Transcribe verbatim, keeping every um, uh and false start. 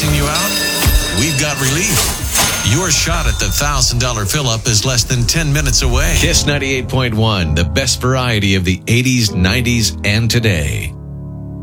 stressing you out? We've got relief. Your shot at the one thousand dollars fill-up is less than ten minutes away. Kiss ninety-eight point one, the best variety of the eighties, nineties, and today.